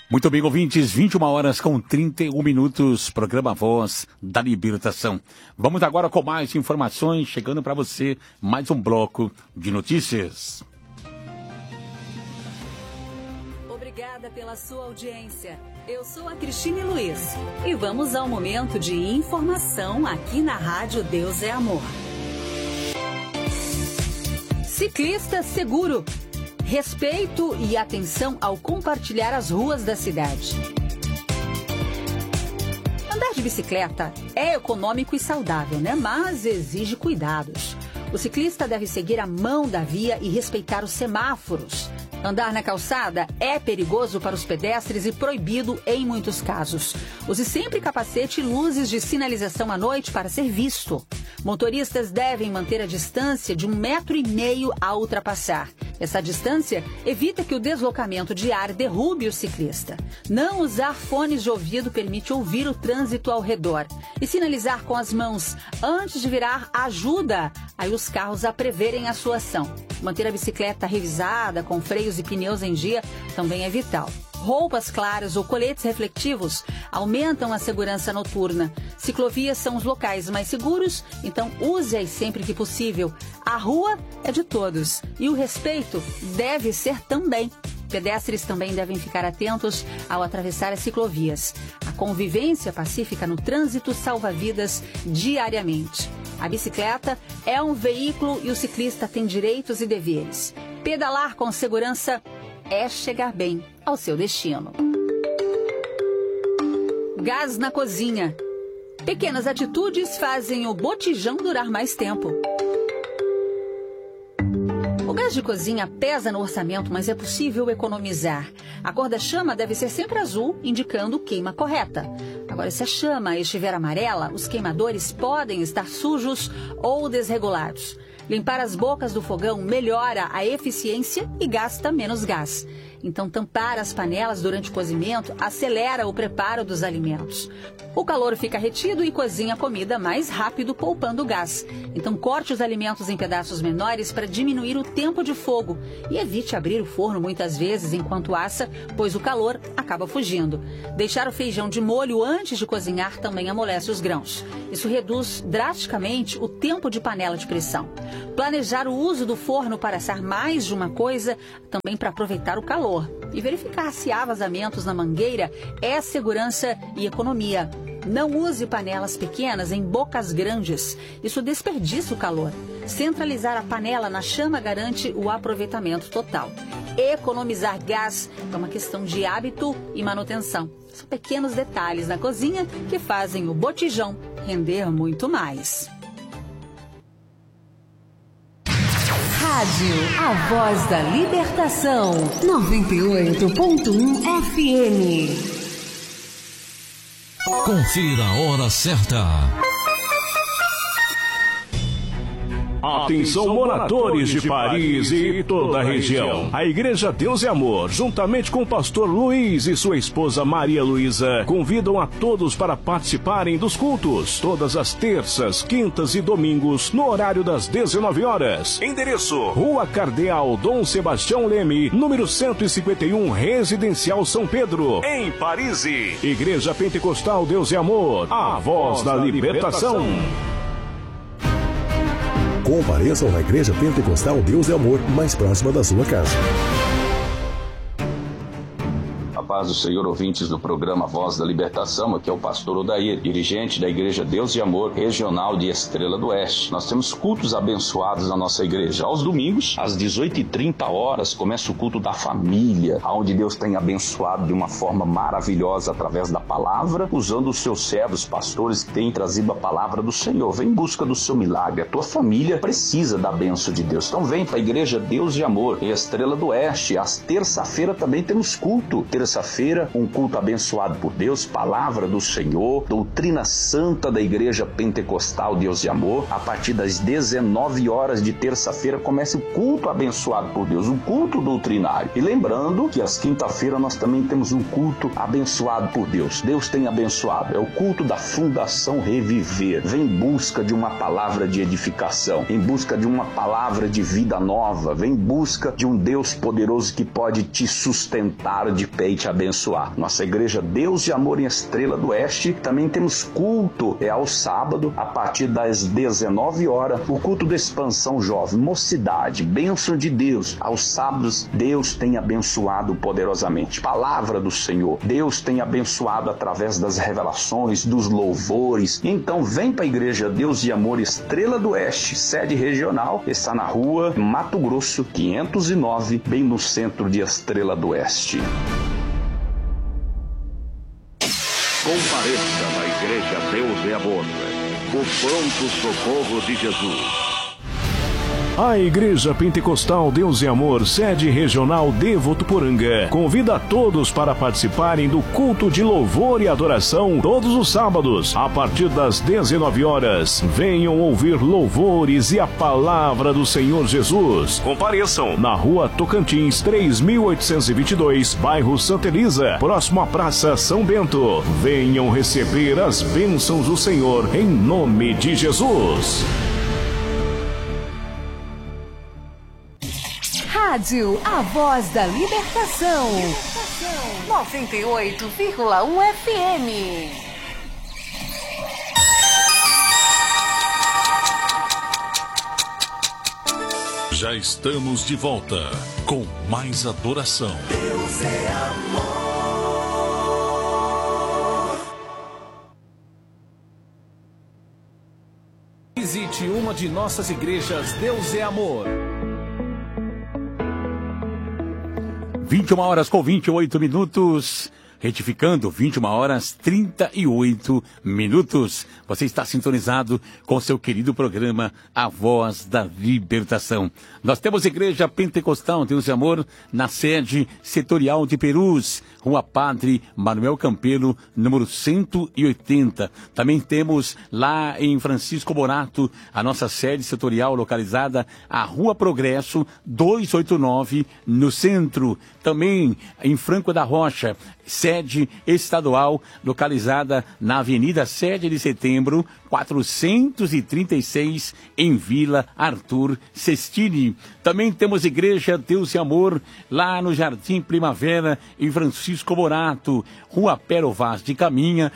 Muito bem, ouvintes, 21h31, programa Voz da Libertação. Vamos agora com mais informações, chegando para você mais um bloco de notícias. Obrigada pela sua audiência. Eu sou a Cristine Luiz e vamos ao momento de informação aqui na Rádio Deus é Amor. Ciclista seguro. Respeito e atenção ao compartilhar as ruas da cidade. Andar de bicicleta é econômico e saudável, né? Mas exige cuidados. O ciclista deve seguir a mão da via e respeitar os semáforos. Andar na calçada é perigoso para os pedestres e proibido em muitos casos. Use sempre capacete e luzes de sinalização à noite para ser visto. Motoristas devem manter a distância de 1,5 metro a ultrapassar. Essa distância evita que o deslocamento de ar derrube o ciclista. Não usar fones de ouvido permite ouvir o trânsito ao redor. E sinalizar com as mãos antes de virar ajuda aí os carros a preverem a sua ação. Manter a bicicleta revisada, com freios e pneus em dia, também é vital. Roupas claras ou coletes reflectivos aumentam a segurança noturna. Ciclovias são os locais mais seguros, então use-as sempre que possível. A rua é de todos e o respeito deve ser também. Pedestres também devem ficar atentos ao atravessar as ciclovias. A convivência pacífica no trânsito salva vidas diariamente. A bicicleta é um veículo e o ciclista tem direitos e deveres. Pedalar com segurança é chegar bem ao seu destino. Gás na cozinha. Pequenas atitudes fazem o botijão durar mais tempo. O gás de cozinha pesa no orçamento, mas é possível economizar. A cor da chama deve ser sempre azul, indicando queima correta. Agora, se a chama estiver amarela, os queimadores podem estar sujos ou desregulados. Limpar as bocas do fogão melhora a eficiência e gasta menos gás. Então, tampar as panelas durante o cozimento acelera o preparo dos alimentos. O calor fica retido e cozinha a comida mais rápido, poupando gás. Então, corte os alimentos em pedaços menores para diminuir o tempo de fogo. E evite abrir o forno muitas vezes enquanto assa, pois o calor acaba fugindo. Deixar o feijão de molho antes de cozinhar também amolece os grãos. Isso reduz drasticamente o tempo de panela de pressão. Planejar o uso do forno para assar mais de uma coisa, também para aproveitar o calor. E verificar se há vazamentos na mangueira é segurança e economia. Não use panelas pequenas em bocas grandes. Isso desperdiça o calor. Centralizar a panela na chama garante o aproveitamento total. Economizar gás é uma questão de hábito e manutenção. São pequenos detalhes na cozinha que fazem o botijão render muito mais. Rádio A Voz da Libertação, 98.1 FM. Confira a hora certa. Atenção, moradores de Paris e toda a região. A Igreja Deus e Amor, juntamente com o pastor Luiz e sua esposa Maria Luísa, convidam a todos para participarem dos cultos, todas as terças, quintas e domingos, no horário das 19 horas. Endereço: Rua Cardeal Dom Sebastião Leme, número 151, Residencial São Pedro, em Paris. Igreja Pentecostal Deus e Amor, a voz da libertação. Compareçam na Igreja Pentecostal Deus e Amor, mais próxima da sua casa. Paz do Senhor, ouvintes do programa Voz da Libertação. Aqui é o pastor Odair, dirigente da Igreja Deus e Amor Regional de Estrela do Oeste. Nós temos cultos abençoados na nossa igreja. Aos domingos, às 18h30, começa o culto da família, onde Deus tem abençoado de uma forma maravilhosa através da palavra, usando os seus servos, pastores que têm trazido a palavra do Senhor. Vem em busca do seu milagre. A tua família precisa da bênção de Deus. Então vem para a Igreja Deus e Amor, Estrela do Oeste. Às terça-feira também temos culto. Terça-feira, um culto abençoado por Deus, palavra do Senhor, doutrina santa da Igreja Pentecostal Deus e Amor. A partir das 19 horas de terça-feira começa o culto abençoado por Deus, um culto doutrinário. E lembrando que às quinta-feira nós também temos um culto abençoado por Deus. Deus tem abençoado. É o culto da Fundação Reviver. Vem em busca de uma palavra de edificação, em busca de uma palavra de vida nova, vem em busca de um Deus poderoso que pode te sustentar de pé e te te abençoar. Nossa igreja Deus de Amor em Estrela do Oeste, também temos culto ao sábado, a partir das 19 horas, o culto da expansão jovem, mocidade, bênção de Deus. Aos sábados, Deus tem abençoado poderosamente. Palavra do Senhor, Deus tem abençoado através das revelações, dos louvores. Então vem para a igreja Deus de Amor Estrela do Oeste, sede regional, está na rua Mato Grosso 509, bem no centro de Estrela do Oeste. Compareça na igreja Deus é Amor, o pronto socorro de Jesus. A Igreja Pentecostal Deus e Amor, sede regional de Votuporanga, convida a todos para participarem do culto de louvor e adoração todos os sábados, a partir das 19 horas. Venham ouvir louvores e a palavra do Senhor Jesus. Compareçam na Rua Tocantins, 3822, bairro Santa Elisa, próximo à Praça São Bento. Venham receber as bênçãos do Senhor em nome de Jesus. Rádio A Voz da Libertação. 98,1 FM. Já estamos de volta com mais adoração. Deus é amor. Visite uma de nossas igrejas Deus é Amor. 21 horas com 28 minutos. Retificando, 21 horas 38 minutos. Você está sintonizado com seu querido programa A Voz da Libertação. Nós temos Igreja Pentecostal Deus e Amor na sede setorial de Perus, Rua Padre Manuel Campelo, número 180. Também temos lá em Francisco Morato a nossa sede setorial localizada à Rua Progresso 289, no centro. Também em Franco da Rocha, sede estadual localizada na Avenida 7 de Setembro, 436, em Vila Arthur Sestini. Também temos Igreja Deus e Amor lá no Jardim Primavera, em Francisco Morato, Rua Pero Vaz de Caminha,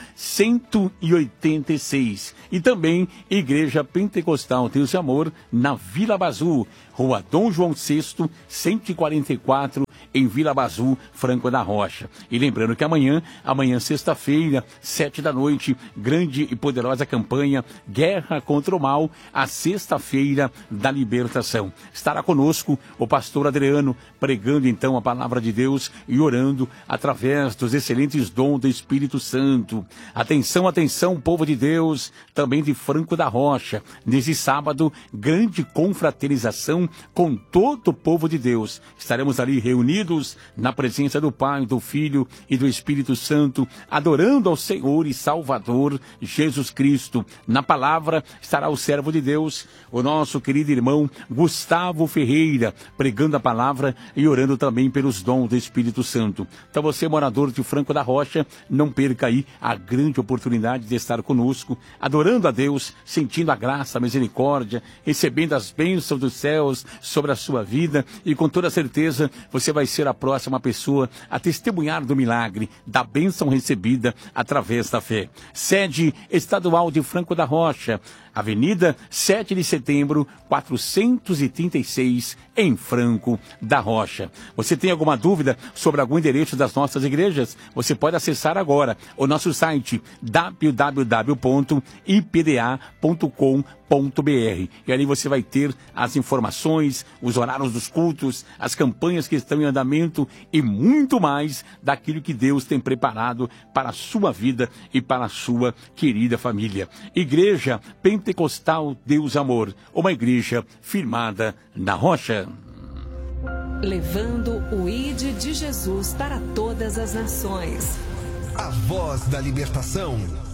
186. E também Igreja Pentecostal Deus e Amor na Vila Bazu, Rua Dom João VI, 144, em Vila Bazu, Franco da Rocha. E lembrando que amanhã, sexta-feira, 7 da noite, grande e poderosa campanha Guerra contra o Mal, a sexta-feira da libertação. Estará conosco o pastor Adriano, pregando então a palavra de Deus e orando através dos excelentes dons do Espírito Santo. Atenção, atenção, povo de Deus, também de Franco da Rocha. Nesse sábado, grande confraternização com todo o povo de Deus. Estaremos ali reunidos na presença do Pai, do Filho e do Espírito Santo, adorando ao Senhor e Salvador Jesus Cristo. Na palavra estará o servo de Deus, o nosso querido irmão Gustavo Ferreira, pregando a palavra e orando também pelos dons do Espírito Santo. Então você, morador de Franco da Rocha, não perca aí a grande oportunidade de estar conosco, adorando a Deus, sentindo a graça, a misericórdia, recebendo as bênçãos dos céus sobre a sua vida, e com toda certeza você vai ser a próxima pessoa a testemunhar do milagre, da bênção recebida através da fé. Sede estadual de Franco da Rocha, Avenida 7 de Setembro, 436, em Franco da Rocha. Você tem alguma dúvida sobre algum endereço das nossas igrejas? Você pode acessar agora o nosso site www.ipda.com.br, e ali você vai ter as informações, os horários dos cultos, as campanhas que estão em andamento e muito mais daquilo que Deus tem preparado para a sua vida e para a sua querida família. Igreja Pentecostal Deus Amor, uma igreja firmada na rocha. Levando o ID de Jesus para todas as nações. A Voz da Libertação.